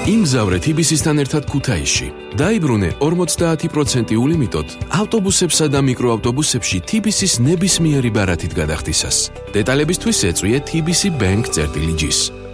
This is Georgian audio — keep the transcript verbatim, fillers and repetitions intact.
იმგზავრე თბილისთან ერთად ქუთაისში. დაიბრუნე ორმოცდაათი პროცენტი ულიმიტოდ ავტობუსებსა და მიკროავტობუსებში თბილისის ნებისმიერი ბარათით გადახდისას. დეტალებისთვის ეწვიე თბილისი bank წერტილი ჯი-ს.